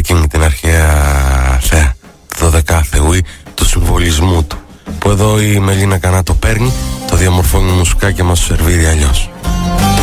εκείνη την αρχαία θέα, το 12 Θεούι, του συμβολισμού του, που εδώ η Μελίνα Κανά το παίρνει, το διαμορφώνει μουσικά και μας το σερβίρει αλλιώς.